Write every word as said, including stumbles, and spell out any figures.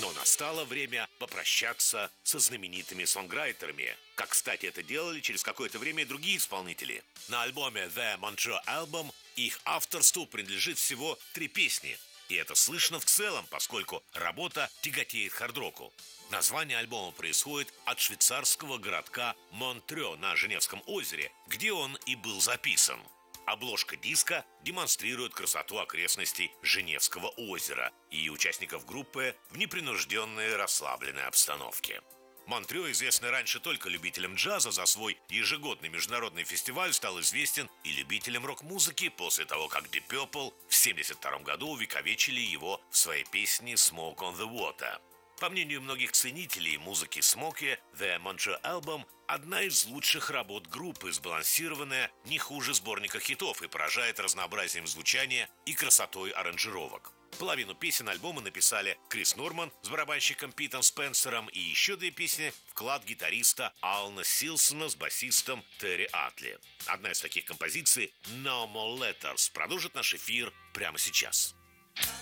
Но настало время попрощаться со знаменитыми сонграйтерами. Как, кстати, это делали через какое-то время и другие исполнители. На альбоме The Montreux Album их авторству принадлежит всего три песни. И это слышно в целом, поскольку работа тяготеет хард-року. Название альбома происходит от швейцарского городка Монтрё на Женевском озере, где он и был записан. Обложка диска демонстрирует красоту окрестностей Женевского озера и участников группы в непринужденной расслабленной обстановке. Монтрё, известный раньше только любителям джаза, за свой ежегодный международный фестиваль стал известен и любителям рок-музыки после того, как Deep Purple в семьдесят втором году увековечили его в своей песне «Smoke on the Water». По мнению многих ценителей музыки Смоки, The Montreux Album – одна из лучших работ группы, сбалансированная не хуже сборника хитов и поражает разнообразием звучания и красотой аранжировок. Половину песен альбома написали Крис Норман с барабанщиком Питом Спенсером и еще две песни – вклад гитариста Алана Силсона с басистом Терри Атли. Одна из таких композиций «No More Letters» продолжит наш эфир прямо сейчас.